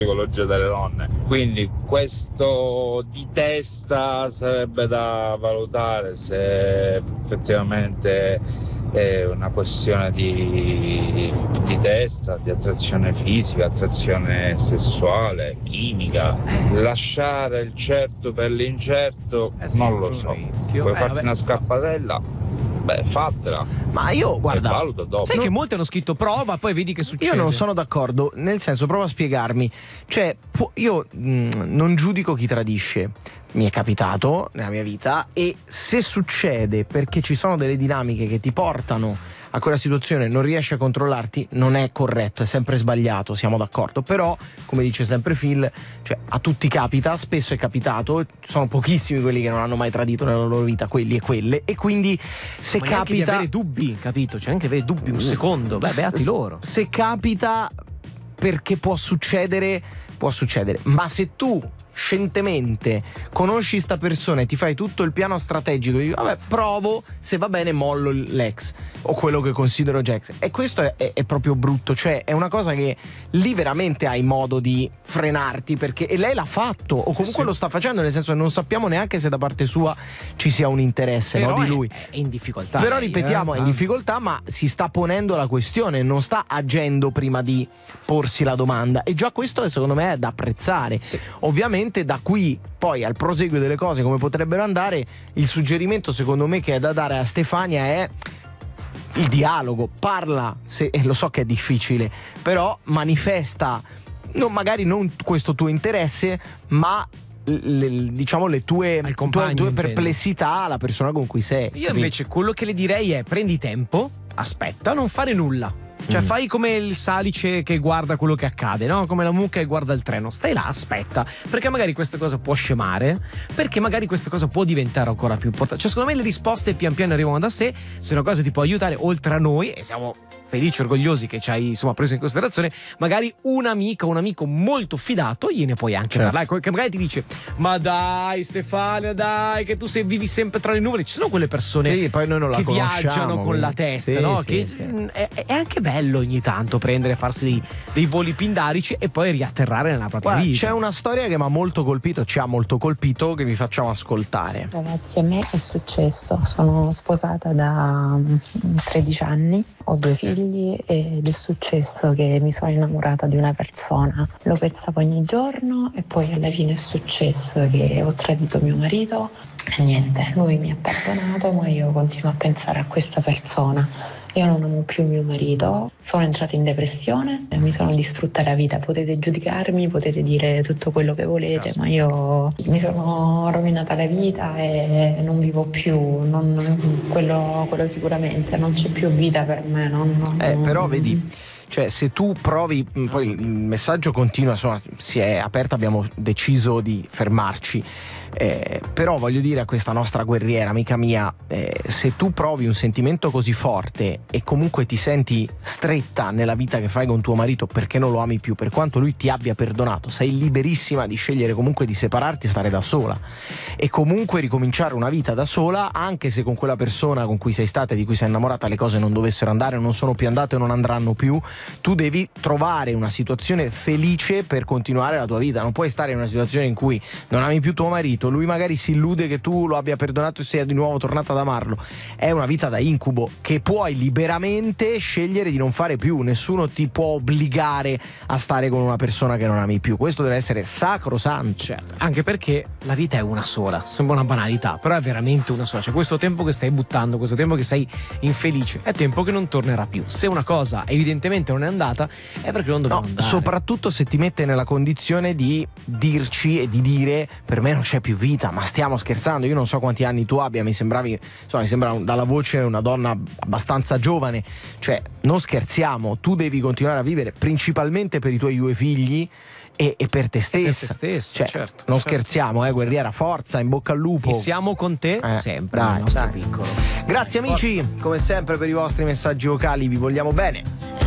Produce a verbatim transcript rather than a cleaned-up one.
psicologia delle donne, quindi questo di testa sarebbe da valutare se effettivamente è una questione di, di testa, di attrazione fisica, attrazione sessuale, chimica. Lasciare il certo per l'incerto eh sì, non lo so. Vuoi eh, farti vabbè. una scappatella? Beh, fatela. Ma io, guarda, e valuta dopo. Sai che molti hanno scritto prova, poi vedi che succede. io non sono d'accordo, nel senso, prova a spiegarmi. Cioè, pu- io mh, non giudico chi tradisce. Mi è capitato nella mia vita, e se succede perché ci sono delle dinamiche che ti portano a quella situazione, non riesci a controllarti, non è corretto, è sempre sbagliato, siamo d'accordo. Però, come dice sempre Phil, cioè, a tutti capita, spesso è capitato, sono pochissimi quelli che non hanno mai tradito nella loro vita, quelli e quelle, e quindi se Ma neanche di capita avere dubbi, capito? C'è anche avere dubbi un secondo, beh, beati loro. Se capita, perché può succedere, può succedere. Ma se tu scientemente conosci sta persona e ti fai tutto il piano strategico, dici vabbè, provo, se va bene mollo l'ex o quello che considero già ex, e questo è, è, è proprio brutto. Cioè è una cosa che lì veramente hai modo di frenarti, perché e lei l'ha fatto, o comunque sì, lo sta facendo, nel senso che non sappiamo neanche se da parte sua ci sia un interesse, no, di lui. È, è in difficoltà. Però lei, ripetiamo, eh? è in difficoltà, ma si sta ponendo la questione, non sta agendo prima di porsi la domanda, e già questo secondo me è da apprezzare. Sì. Ovviamente da qui poi al proseguio delle cose come potrebbero andare, il suggerimento secondo me che è da dare a Stefania è il dialogo. Parla, se, eh, lo so che è difficile, però manifesta non, magari non questo tuo interesse, ma le, diciamo le tue, tue, tue perplessità alla persona con cui sei. Io invece quello che le direi è: prendi tempo, aspetta, non fare nulla. Cioè mm. fai come il salice che guarda quello che accade, no? Come la mucca che guarda il treno. Stai là, aspetta, perché magari questa cosa può scemare, perché magari questa cosa può diventare ancora più importante. Cioè secondo me le risposte pian piano arrivano da sé. Se una cosa ti può aiutare oltre a noi, e siamo felici, orgogliosi che ci hai insomma preso in considerazione, magari un'amica, un amico molto fidato gliene puoi anche certo. parlare, che magari ti dice: ma dai Stefania, dai, che tu sei, vivi sempre tra le nuvole. Ci sono quelle persone sì, poi noi non la che viaggiano viaggiano con quindi. la testa, sì, no? sì, che sì. È, è anche bello ogni tanto prendere, farsi dei, dei voli pindarici e poi riatterrare nella propria Guarda, vita. c'è una storia che mi ha molto colpito, ci ha molto colpito, che vi facciamo ascoltare. Ragazzi, a me è successo, sono sposata da tredici anni, ho due figli ed è successo che mi sono innamorata di una persona, lo pensavo ogni giorno e poi alla fine è successo che ho tradito mio marito e niente, lui mi ha perdonato, ma io continuo a pensare a questa persona. Io non amo più mio marito, sono entrata in depressione, mi sono distrutta la vita. Potete giudicarmi, potete dire tutto quello che volete, ma io mi sono rovinata la vita e non vivo più, non, quello, quello sicuramente, non c'è più vita per me. Non, non, eh, però vedi, cioè se tu provi, poi il messaggio continua, insomma si è aperta, abbiamo deciso di fermarci. Eh, però voglio dire a questa nostra guerriera, amica mia, eh, se tu provi un sentimento così forte e comunque ti senti stretta nella vita che fai con tuo marito perché non lo ami più, per quanto lui ti abbia perdonato, sei liberissima di scegliere comunque di separarti e stare da sola e comunque ricominciare una vita da sola, anche se con quella persona con cui sei stata e di cui sei innamorata le cose non dovessero andare, non sono più andate o non andranno più. Tu devi trovare una situazione felice per continuare la tua vita, non puoi stare in una situazione in cui non ami più tuo marito, lui magari si illude che tu lo abbia perdonato e sia di nuovo tornata ad amarlo. È una vita da incubo che puoi liberamente scegliere di non fare più. Nessuno ti può obbligare a stare con una persona che non ami più, questo deve essere sacrosanto. Certo. Anche perché la vita è una sola, sembra una banalità, però è veramente una sola. Cioè questo tempo che stai buttando, questo tempo che sei infelice, è tempo che non tornerà più. Se una cosa evidentemente non è andata, è perché non doveva no, andare. Soprattutto se ti mette nella condizione di dirci e di dire: per me non c'è più vita. Ma stiamo scherzando? Io non so quanti anni tu abbia, mi sembravi, insomma, mi sembra dalla voce una donna abbastanza giovane. Cioè non scherziamo, tu devi continuare a vivere principalmente per i tuoi due figli e, e per te stessa, per te stessa, cioè, certo, non certo. scherziamo, eh guerriera, forza, in bocca al lupo. E siamo con te eh, sempre, dai, nel nostro dai. piccolo. Grazie amici, forza. Come sempre per i vostri messaggi vocali, vi vogliamo bene.